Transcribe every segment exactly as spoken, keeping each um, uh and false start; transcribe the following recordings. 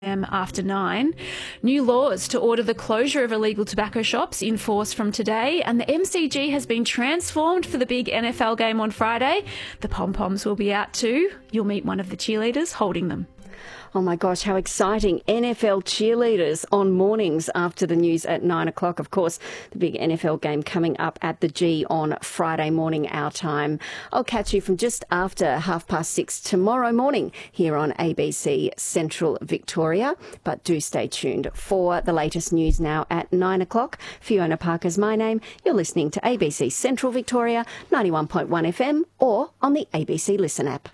a.m. after nine. New laws to order the closure of illegal tobacco shops in force from today, and the M C G has been transformed for the big N F L game on Friday. The pom-poms will be out too. You'll meet one of the cheerleaders holding them. Oh my gosh, how exciting. N F L cheerleaders on mornings after the news at nine o'clock. Of course, the big N F L game coming up at the G on Friday morning, our time. I'll catch you from just after half past six tomorrow morning here on A B C Central Victoria. But do stay tuned for the latest news now at nine o'clock. Fiona Parker's my name. You're listening to A B C Central Victoria, ninety-one point one F M, or on the A B C Listen app.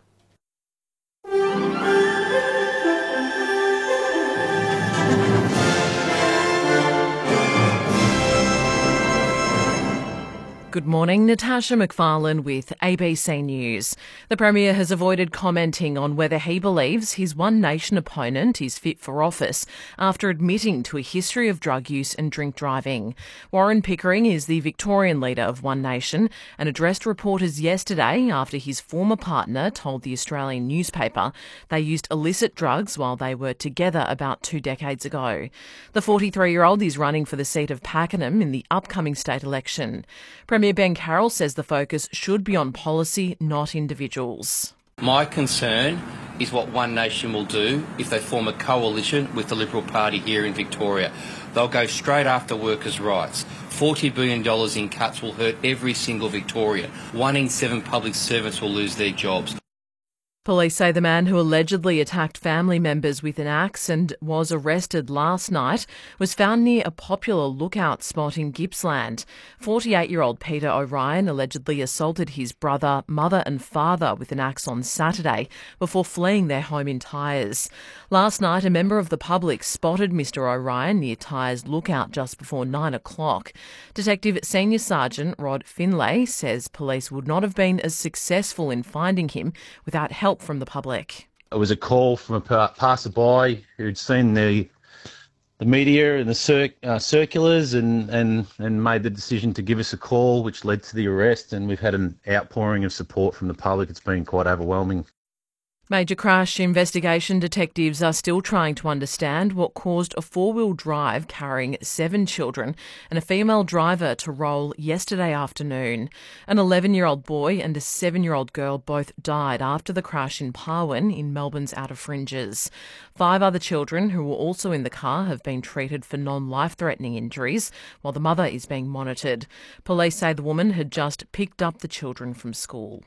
Good morning, Natasha McFarlane with A B C News. The Premier has avoided commenting on whether he believes his One Nation opponent is fit for office after admitting to a history of drug use and drink driving. Warren Pickering is the Victorian leader of One Nation and addressed reporters yesterday after his former partner told the Australian newspaper they used illicit drugs while they were together about two decades ago. The forty-three-year-old is running for the seat of Pakenham in the upcoming state election. Premier Ben Carroll says the focus should be on policy, not individuals. My concern is what One Nation will do if they form a coalition with the Liberal Party here in Victoria. They'll go straight after workers' rights. forty billion dollars in cuts will hurt every single Victorian. One in seven public servants will lose their jobs. Police say the man who allegedly attacked family members with an axe and was arrested last night was found near a popular lookout spot in Gippsland. forty-eight-year-old Peter O'Ryan allegedly assaulted his brother, mother and father with an axe on Saturday before fleeing their home in Tyers. Last night, a member of the public spotted Mister O'Ryan near Tyers Lookout just before nine o'clock. Detective Senior Sergeant Rod Finlay says police would not have been as successful in finding him without help from the public. It was a call from a passerby who'd seen the the media and the cir- uh, circulars and, and, and made the decision to give us a call, which led to the arrest, and we've had an outpouring of support from the public. It's been quite overwhelming. Major crash investigation detectives are still trying to understand what caused a four-wheel drive carrying seven children and a female driver to roll yesterday afternoon. An eleven-year-old boy and a seven-year-old girl both died after the crash in Parwin in Melbourne's outer fringes. Five other children who were also in the car have been treated for non-life-threatening injuries, while the mother is being monitored. Police say the woman had just picked up the children from school.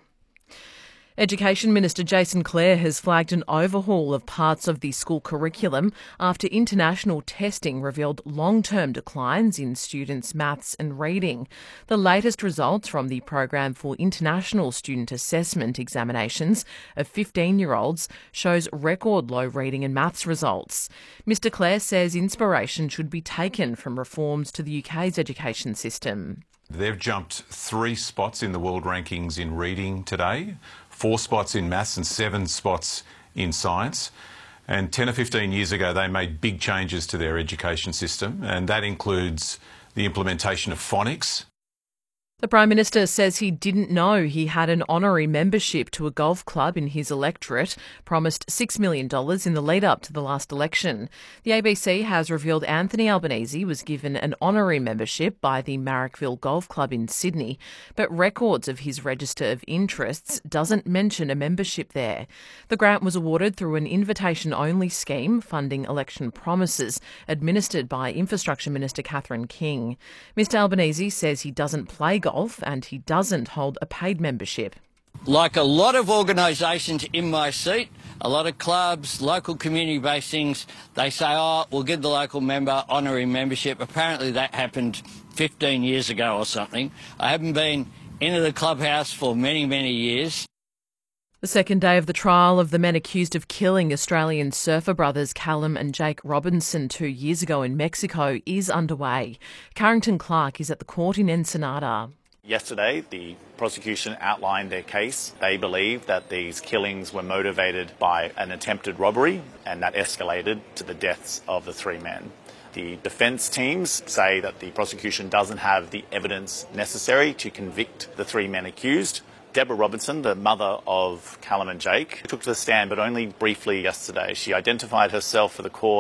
Education Minister Jason Clare has flagged an overhaul of parts of the school curriculum after international testing revealed long-term declines in students' maths and reading. The latest results from the program for international student assessment examinations of fifteen-year-olds shows record low reading and maths results. Mister Clare says inspiration should be taken from reforms to the U K's education system. They've jumped three spots in the world rankings in reading today, four spots in maths and seven spots in science. And ten or fifteen years ago, they made big changes to their education system, and that includes the implementation of phonics. The Prime Minister says he didn't know he had an honorary membership to a golf club in his electorate, promised six million dollars in the lead-up to the last election. The A B C has revealed Anthony Albanese was given an honorary membership by the Marrickville Golf Club in Sydney, but records of his register of interests doesn't mention a membership there. The grant was awarded through an invitation-only scheme funding election promises administered by Infrastructure Minister Catherine King. Mister Albanese says he doesn't play golf Golf and he doesn't hold a paid membership. Like a lot of organisations in my seat, a lot of clubs, local community-based things, they say, oh, we'll give the local member honorary membership. Apparently that happened fifteen years ago or something. I haven't been into the clubhouse for many, many years. The second day of the trial of the men accused of killing Australian surfer brothers Callum and Jake Robinson two years ago in Mexico is underway. Carrington Clark is at the court in Ensenada. Yesterday, the prosecution outlined their case. They believe that these killings were motivated by an attempted robbery, and that escalated to the deaths of the three men. The defence teams say that the prosecution doesn't have the evidence necessary to convict the three men accused. Deborah Robinson, the mother of Callum and Jake, took to the stand, but only briefly yesterday. She identified herself for the court